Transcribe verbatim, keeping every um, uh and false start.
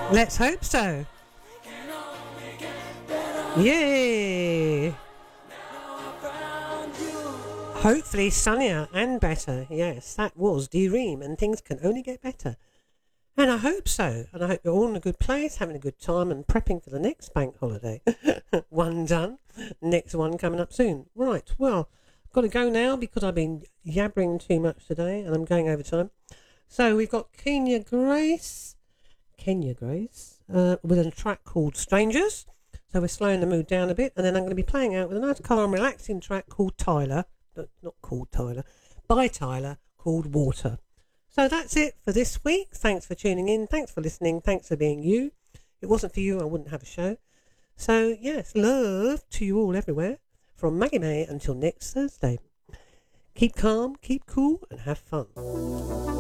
Let's hope so. Yay! Hopefully sunnier and better. Yes, that was D-Ream, and things can only get better. And I hope so. And I hope you're all in a good place, having a good time and prepping for the next bank holiday. One done. Next one coming up soon. Right, well, I've got to go now because I've been yabbering too much today and I'm going over time. So we've got Kenya Grace. Kenya Grace. Uh, with a track called Strangers. So we're slowing the mood down a bit. And then I'm going to be playing out with a nice, calm, relaxing track called Tyler. No, not called Tyler. By Tyler, called Water. So that's it for this week. Thanks for tuning in. Thanks for listening. Thanks for being you. If it wasn't for you, I wouldn't have a show. So, yes, love to you all everywhere. From Maggie May until next Thursday. Keep calm, keep cool, and have fun.